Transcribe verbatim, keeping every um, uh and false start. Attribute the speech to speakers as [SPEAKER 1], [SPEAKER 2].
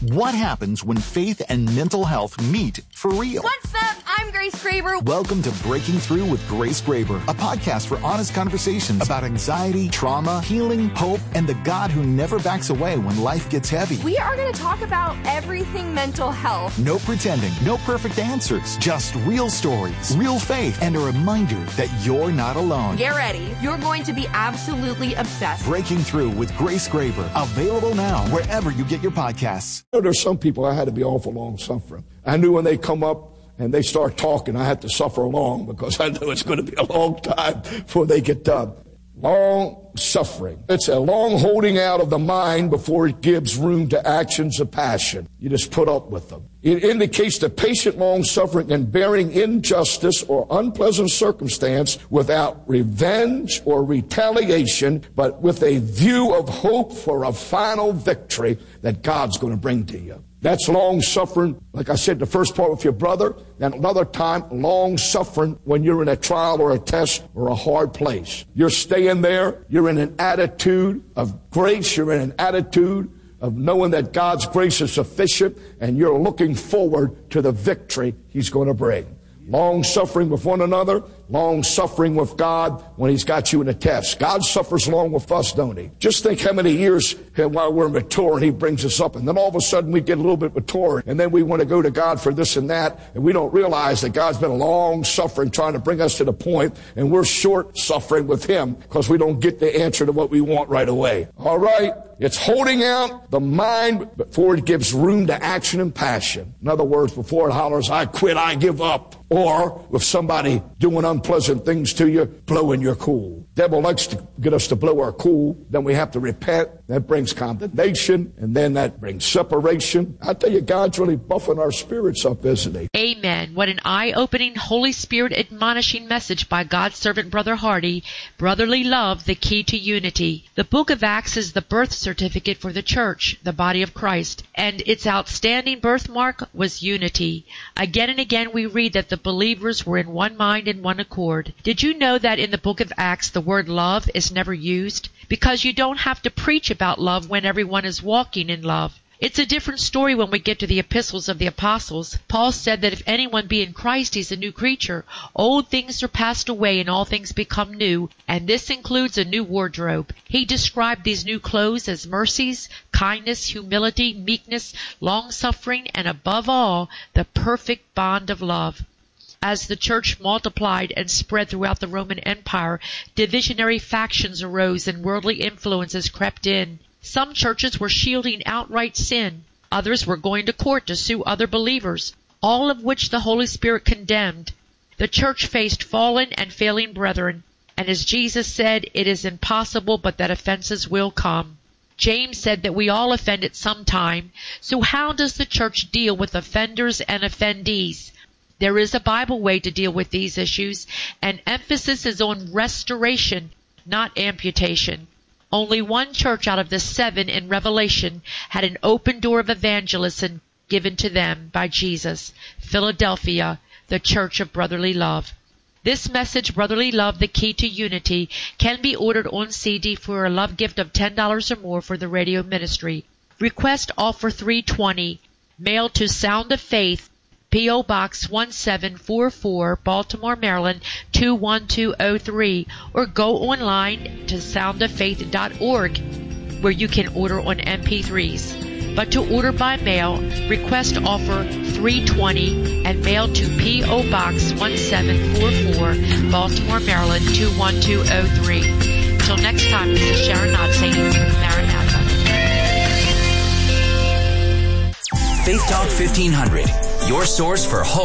[SPEAKER 1] What happens when faith and mental health meet for real?
[SPEAKER 2] What's up? I'm Grace Graber.
[SPEAKER 1] Welcome to Breaking Through with Grace Graber, a podcast for honest conversations about anxiety, trauma, healing, hope, and the God who never backs away when life gets heavy.
[SPEAKER 2] We are going to talk about everything mental health.
[SPEAKER 1] No pretending, no perfect answers, just real stories, real faith, and a reminder that you're not alone.
[SPEAKER 2] Get ready. You're going to be absolutely obsessed.
[SPEAKER 1] Breaking Through with Grace Graber, available now wherever you get your podcasts.
[SPEAKER 3] You know, there's some people I had to be awful long suffering. I knew when they come up and they start talking, I had to suffer along because I know it's going to be a long time before they get done. Long suffering. It's a long holding out of the mind before it gives room to actions of passion. You just put up with them. It indicates the patient long suffering and bearing injustice or unpleasant circumstance without revenge or retaliation, but with a view of hope for a final victory that God's going to bring to you. That's long suffering, like I said, the first part with your brother. Then another time, long suffering when you're in a trial or a test or a hard place. You're staying there. You're in an attitude of grace. You're in an attitude of knowing that God's grace is sufficient, and you're looking forward to the victory He's going to bring. Long suffering with one another, long suffering with God when He's got you in a test. God suffers long with us, don't He? Just think how many years while we're mature and He brings us up, and then all of a sudden we get a little bit mature, and then we want to go to God for this and that, and we don't realize that God's been long suffering trying to bring us to the point, and we're short suffering with Him because we don't get the answer to what we want right away. All right? It's holding out the mind before it gives room to action and passion. In other words, before it hollers, I quit, I give up. Or with somebody doing unpleasant things to you, blowing your cool. Devil likes to get us to blow our cool. Then we have to repent. That brings condemnation. And then that brings separation. I tell you, God's really buffing our spirits up, isn't He?
[SPEAKER 4] Amen. What an eye-opening, Holy Spirit admonishing message by God's servant Brother Hardy. Brotherly love, the key to unity. The book of Acts is the birth certificate for the church, the body of Christ. And its outstanding birthmark was unity. Again and again we read that the believers were in one mind and one accord. Did you know that in the book of Acts the word love is never used? Because you don't have to preach about love when everyone is walking in love. It's a different story when we get to the epistles of the apostles. Paul said that if anyone be in Christ, he's a new creature. Old things are passed away and all things become new, and this includes a new wardrobe. He described these new clothes as mercies, kindness, humility, meekness, long-suffering, and above all, the perfect bond of love. As the church multiplied and spread throughout the Roman Empire, divisionary factions arose and worldly influences crept in. Some churches were shielding outright sin. Others were going to court to sue other believers, all of which the Holy Spirit condemned. The church faced fallen and failing brethren, and as Jesus said, it is impossible but that offenses will come. James said that we all offend at some time. So how does the church deal with offenders and offendees? There is a Bible way to deal with these issues, and emphasis is on restoration, not amputation. Only one church out of the seven in Revelation had an open door of evangelism given to them by Jesus, Philadelphia, the Church of Brotherly Love. This message, Brotherly Love, the Key to Unity, can be ordered on C D for a love gift of ten dollars or more for the radio ministry. Request offer three twenty, mailed to Sound of Faith, P O. Box one seven four four, Baltimore, Maryland two one two oh three, or go online to sound of faith dot org where you can order on M P threes. But to order by mail, request offer three twenty and mail to P O. Box one seven four four, Baltimore, Maryland two one two oh three. Until next time, this is Sharon Knott saying Maranatha.
[SPEAKER 5] Faith Talk fifteen hundred, your source for hope.